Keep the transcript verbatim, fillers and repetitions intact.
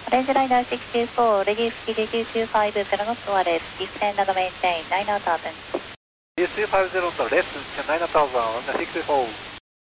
Orange Liner six two four, ready speed two two five, zero knots wireless, descend and maintain nine thousand. two two five zero to less, nine thousand, six two four.